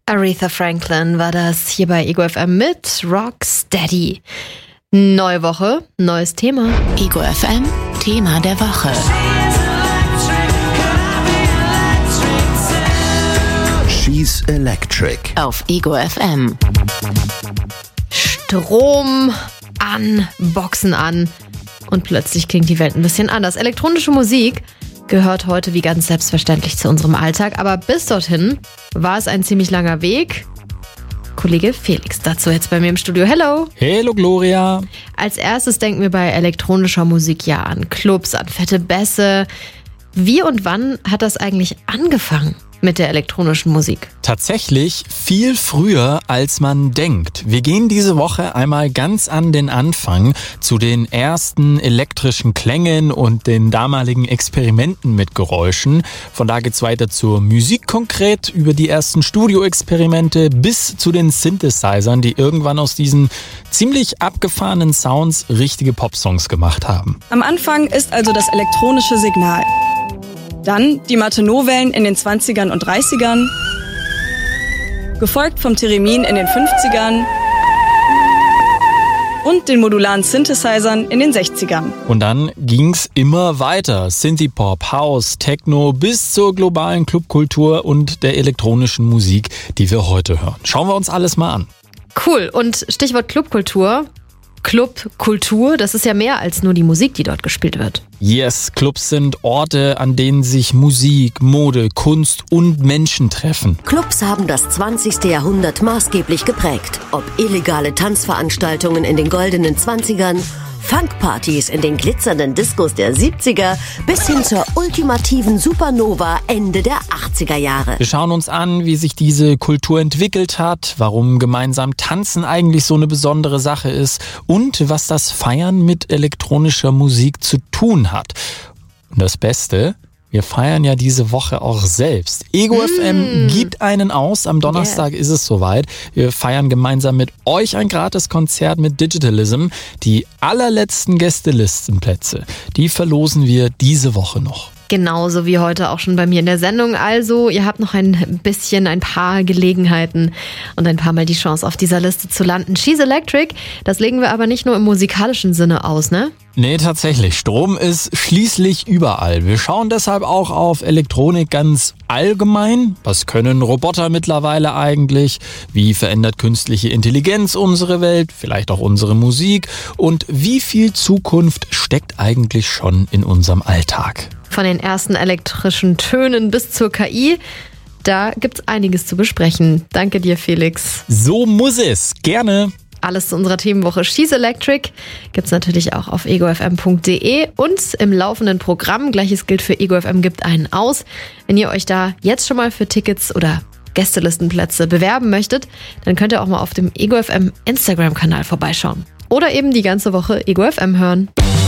Aretha Franklin war das hier bei Ego FM mit Rocksteady. Neue Woche, neues Thema. Ego FM, Thema der Woche. She's Electric. Auf Ego FM. Strom an, Boxen an und plötzlich klingt die Welt ein bisschen anders. Elektronische Musik gehört heute wie ganz selbstverständlich zu unserem Alltag, aber bis dorthin war es ein ziemlich langer Weg. Kollege Felix dazu jetzt bei mir im Studio. Hello! Hello Gloria! Als erstes denken wir bei elektronischer Musik ja an Clubs, an fette Bässe. Wie und wann hat das eigentlich angefangen mit der elektronischen Musik? Tatsächlich viel früher, als man denkt. Wir gehen diese Woche einmal ganz an den Anfang zu den ersten elektrischen Klängen und den damaligen Experimenten mit Geräuschen. Von da geht's weiter zur Musik konkret, über die ersten Studioexperimente bis zu den Synthesizern, die irgendwann aus diesen ziemlich abgefahrenen Sounds richtige Popsongs gemacht haben. Am Anfang ist also das elektronische Signal. Dann die Martenot-Wellen in den 20ern und 30ern, gefolgt vom Theremin in den 50ern und den modularen Synthesizern in den 60ern. Und dann ging's immer weiter. Synthie-Pop, House, Techno bis zur globalen Clubkultur und der elektronischen Musik, die wir heute hören. Schauen wir uns alles mal an. Cool. Und Stichwort Clubkultur. Clubkultur, das ist ja mehr als nur die Musik, die dort gespielt wird. Yes, Clubs sind Orte, an denen sich Musik, Mode, Kunst und Menschen treffen. Clubs haben das 20. Jahrhundert maßgeblich geprägt. Ob illegale Tanzveranstaltungen in den goldenen 20ern, Funkpartys in den glitzernden Discos der 70er bis hin zur ultimativen Supernova Ende der 80er Jahre. Wir schauen uns an, wie sich diese Kultur entwickelt hat, warum gemeinsam Tanzen eigentlich so eine besondere Sache ist und was das Feiern mit elektronischer Musik zu tun hat. Und das Beste: wir feiern ja diese Woche auch selbst. Ego FM gibt einen aus. Am Donnerstag ist es soweit. Wir feiern gemeinsam mit euch ein Gratis-Konzert mit Digitalism. Die allerletzten Gästelistenplätze, die verlosen wir diese Woche noch. Genauso wie heute auch schon bei mir in der Sendung. Also, ihr habt noch ein paar Gelegenheiten und ein paar Mal die Chance, auf dieser Liste zu landen. She's Electric, das legen wir aber nicht nur im musikalischen Sinne aus, ne? Nee, tatsächlich. Strom ist schließlich überall. Wir schauen deshalb auch auf Elektronik ganz allgemein. Was können Roboter mittlerweile eigentlich? Wie verändert künstliche Intelligenz unsere Welt? Vielleicht auch unsere Musik? Und wie viel Zukunft steckt eigentlich schon in unserem Alltag? Von den ersten elektrischen Tönen bis zur KI, da gibt's einiges zu besprechen. Danke dir, Felix. So muss es. Gerne. Alles zu unserer Themenwoche She's Electric gibt's natürlich auch auf egofm.de und im laufenden Programm. Gleiches gilt für Ego FM gibt einen aus. Wenn ihr euch da jetzt schon mal für Tickets oder Gästelistenplätze bewerben möchtet, dann könnt ihr auch mal auf dem Ego FM Instagram-Kanal vorbeischauen. Oder eben die ganze Woche Ego FM hören.